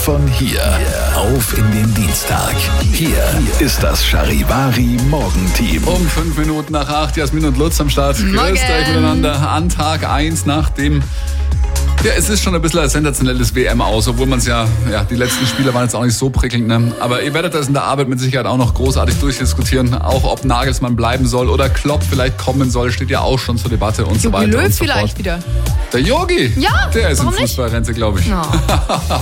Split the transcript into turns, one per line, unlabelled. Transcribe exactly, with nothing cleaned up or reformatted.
von hier auf in den Dienstag. Hier ist das Charivari Morgenteam.
Um fünf Minuten nach acht, Jasmin und Lutz am Start.
Morgen.
Grüßt euch miteinander an Tag eins nach dem... Ja, es ist schon ein bisschen ein sensationelles W M aus, obwohl man es ja, ja, die letzten Spiele waren jetzt auch nicht so prickelnd, ne? Aber ihr werdet das in der Arbeit mit Sicherheit auch noch großartig durchdiskutieren. Auch ob Nagelsmann bleiben soll oder Klopp vielleicht kommen soll, steht ja auch schon zur Debatte und so
Jogi
weiter
Löw
und so
vielleicht
fort.
wieder.
Der Jogi,
Ja,
der ist in
warum nicht?
Fußballrente, glaube ich.
Ja.